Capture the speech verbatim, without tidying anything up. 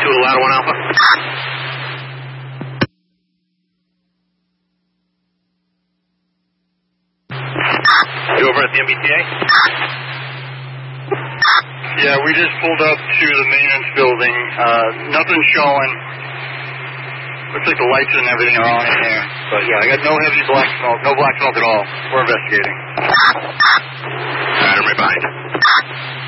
with a ladder one Alpha. You over at the M B T A? Yeah, we just pulled up to the maintenance building. Uh, nothing's showing. Looks like the lights and everything are on in there. But yeah, I got no heavy black smoke, no black smoke at all. We're investigating. Alright, I'm right behind you.